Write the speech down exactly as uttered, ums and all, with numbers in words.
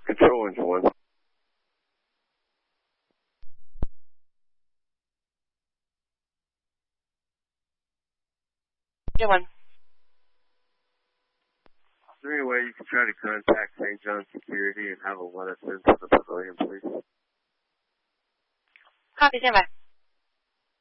Control engine one. Engine one. Is there any way you can try to contact Saint John Security and have them let us into the pavilion, please? Copy, stand by.